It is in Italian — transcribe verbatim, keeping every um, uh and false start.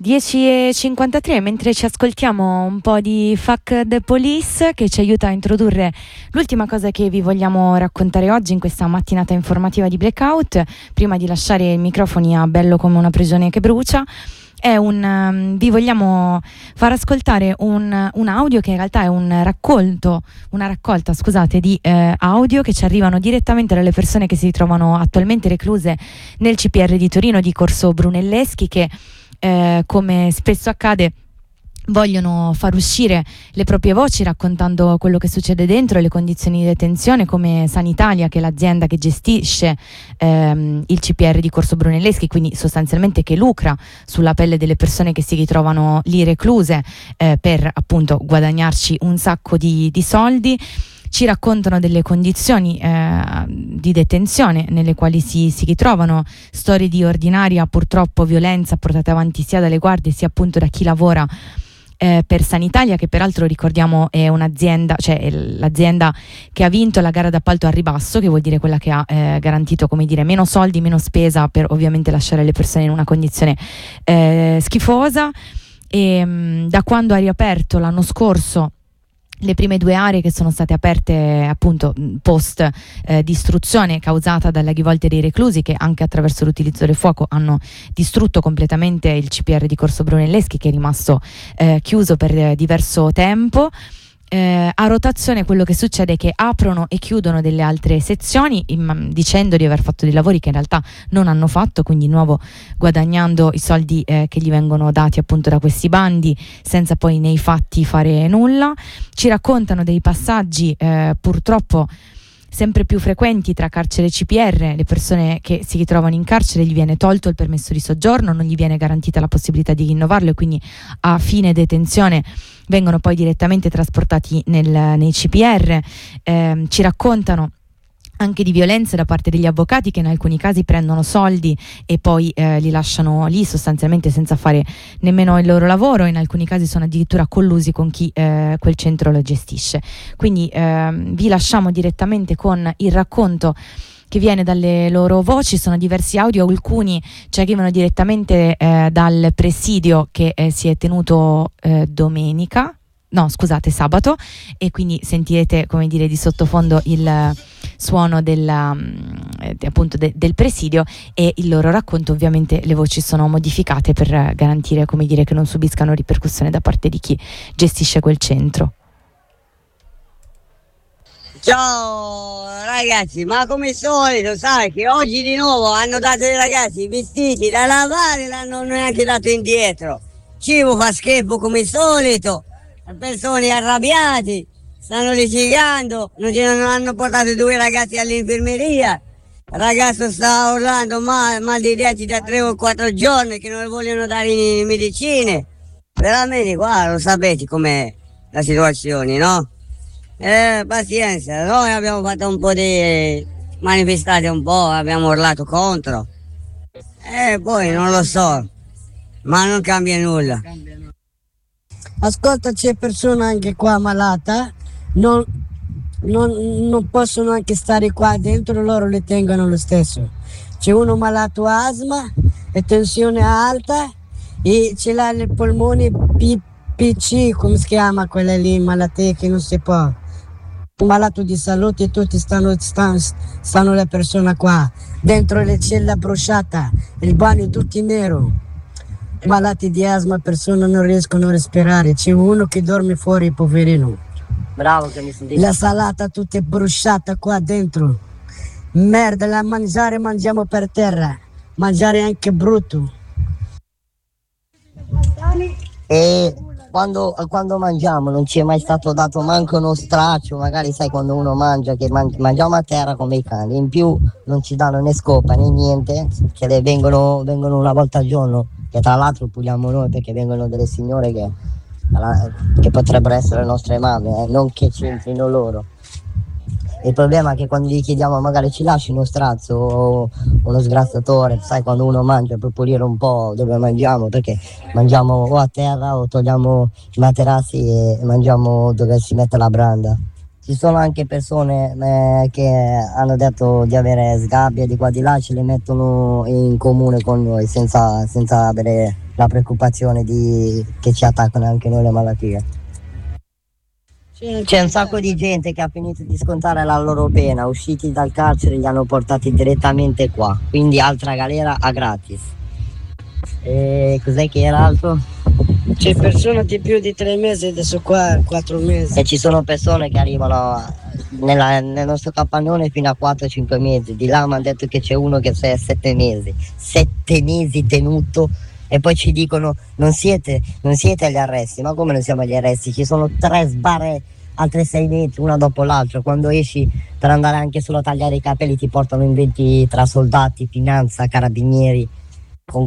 dieci e cinquantatré, mentre ci ascoltiamo un po' di Fuck the Police che ci aiuta a introdurre l'ultima cosa che vi vogliamo raccontare oggi in questa mattinata informativa di Blackout, prima di lasciare i microfoni a Bello come una prigione che brucia. È un, um, vi vogliamo far ascoltare un, un audio che in realtà è un raccolto, una raccolta scusate, di eh, audio che ci arrivano direttamente dalle persone che si trovano attualmente recluse nel C P R di Torino di Corso Brunelleschi, che eh, come spesso accade vogliono far uscire le proprie voci raccontando quello che succede dentro e le condizioni di detenzione, come Sanitalia, che è l'azienda che gestisce ehm, il C P R di Corso Brunelleschi, quindi sostanzialmente che lucra sulla pelle delle persone che si ritrovano lì recluse eh, per appunto guadagnarci un sacco di, di soldi. Ci raccontano delle condizioni eh, di detenzione nelle quali si, si ritrovano, storie di ordinaria purtroppo violenza portate avanti sia dalle guardie sia appunto da chi lavora Eh, per Sanitalia, che peraltro ricordiamo è un'azienda, cioè è l'azienda che ha vinto la gara d'appalto al ribasso, che vuol dire quella che ha eh, garantito, come dire, meno soldi, meno spesa per ovviamente lasciare le persone in una condizione eh, schifosa. E mh, da quando ha riaperto l'anno scorso le prime due aree che sono state aperte appunto post eh, distruzione causata dalle ghivolte dei reclusi, che anche attraverso l'utilizzo del fuoco hanno distrutto completamente il C P R di Corso Brunelleschi, che è rimasto eh, chiuso per eh, diverso tempo. Eh, a rotazione quello che succede è che aprono e chiudono delle altre sezioni in, dicendo di aver fatto dei lavori che in realtà non hanno fatto, quindi di nuovo guadagnando i soldi eh, che gli vengono dati appunto da questi bandi senza poi nei fatti fare nulla. Ci raccontano dei passaggi eh, purtroppo sempre più frequenti tra carcere e C P R. Le persone che si ritrovano in carcere gli viene tolto il permesso di soggiorno, non gli viene garantita la possibilità di rinnovarlo e quindi a fine detenzione vengono poi direttamente trasportati nel, nei C P R. Eh, ci raccontano anche di violenze da parte degli avvocati, che in alcuni casi prendono soldi e poi eh, li lasciano lì sostanzialmente senza fare nemmeno il loro lavoro. In alcuni casi sono addirittura collusi con chi eh, quel centro lo gestisce. Quindi eh, vi lasciamo direttamente con il racconto che viene dalle loro voci. Sono diversi audio, alcuni ci arrivano direttamente eh, dal presidio che eh, si è tenuto eh, domenica, no scusate sabato, e quindi sentirete, come dire, di sottofondo il suono della, eh, appunto de, del presidio e il loro racconto. Ovviamente le voci sono modificate per garantire, come dire, che non subiscano ripercussioni da parte di chi gestisce quel centro. Ciao ragazzi, ma come solito sai che oggi di nuovo hanno dato ai ragazzi i vestiti da lavare, l'hanno neanche dato indietro. Cibo fa schifo come solito, persone arrabbiate, stanno litigando, non, ce ne hanno portato due ragazzi all'infermeria. Il ragazzo sta urlando mal, mal di denti da tre o quattro giorni che non vogliono dare medicine. Veramente qua lo sapete com'è la situazione, no? Eh, pazienza, noi abbiamo fatto un po' di manifestate, un po', abbiamo urlato contro. E eh, poi non lo so, ma non cambia nulla. Ascolta, c'è persona anche qua malata, non, non, non possono anche stare qua dentro, loro le tengono lo stesso. C'è uno malato asma e tensione alta e ce l'ha nei polmoni P C, come si chiama quella lì, malattia che non si può. Un malato di salute e tutti stanno, stanno, stanno le persone qua, dentro le celle bruciate, il bagno tutti nero. Malati di asma, persone non riescono a respirare, c'è uno che dorme fuori, poverino. Bravo che mi sentite. La salata tutta bruciata qua dentro. Merda, la mangiare mangiamo per terra, mangiare anche brutto. E quando, quando mangiamo non ci è mai stato dato manco uno straccio, magari sai quando uno mangia che man- mangiamo a terra come i cani, in più non ci danno né scopa né niente, che le vengono, vengono una volta al giorno, che tra l'altro puliamo noi perché vengono delle signore che, che potrebbero essere le nostre mamme, eh, non che c'entrino loro. Il problema è che quando gli chiediamo magari ci lasci uno strazzo o uno sgrassatore, sai quando uno mangia per pulire un po' dove mangiamo, perché mangiamo o a terra o togliamo i materassi e mangiamo dove si mette la branda. Ci sono anche persone eh, che hanno detto di avere sgabbie di qua di là, ce le mettono in comune con noi senza, senza avere la preoccupazione di, che ci attaccano anche noi le malattie. C'è un sacco di gente che ha finito di scontare la loro pena, usciti dal carcere li hanno portati direttamente qua, quindi altra galera a gratis. E cos'è che era altro? C'è persone di più di tre mesi, adesso qua quattro mesi. E ci sono persone che arrivano nella, nel nostro capannone fino a quattro cinque mesi. Di là mi hanno detto che c'è uno che è sette mesi, sette mesi tenuto, e poi ci dicono non siete, non siete agli arresti. Ma come non siamo agli arresti? Ci sono tre sbarre, altre sei metri, una dopo l'altra. Quando esci per andare anche solo a tagliare i capelli ti portano in venti tra soldati, finanza, carabinieri.